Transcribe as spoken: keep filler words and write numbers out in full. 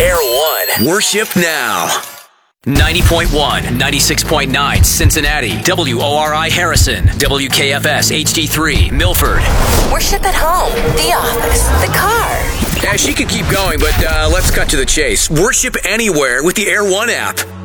Air One. Worship now. ninety point one, ninety-six point nine, Cincinnati. W O R I Harrison. W K F S H D three, Milford. Worship at home, the office, the car. Yeah, she could keep going, but uh, let's cut to the chase. Worship anywhere with the Air One app.